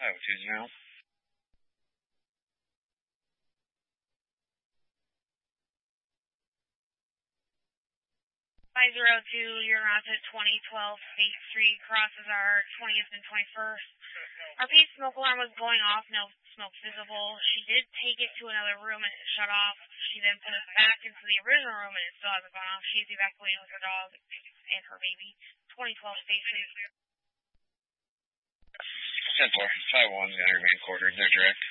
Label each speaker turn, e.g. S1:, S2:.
S1: Oh, choose now.
S2: 502, you're on to 2012 State Street, crosses our 20th and 21st. Our P smoke alarm was going off, no smoke visible. She did take it to another room and it shut off. She then put it back into the original room and it still hasn't gone off. She's evacuating with her dog and her baby. 2012 State Street.
S1: 10-4, 5-1, got her main quarter, they're direct.